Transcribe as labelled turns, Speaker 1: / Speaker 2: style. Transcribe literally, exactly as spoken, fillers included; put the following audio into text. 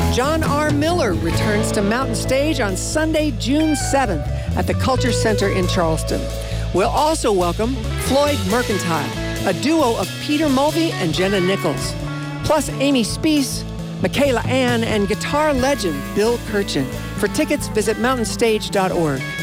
Speaker 1: John R. Miller returns to Mountain Stage on Sunday, June seventh at the Culture Center in Charleston. We'll also welcome Floyd Mercantile, a duo of Peter Mulvey and Jenna Nichols, plus Amy Speece, Michaela Ann, and guitar legend Bill Kirchen. For tickets, visit mountain stage dot org.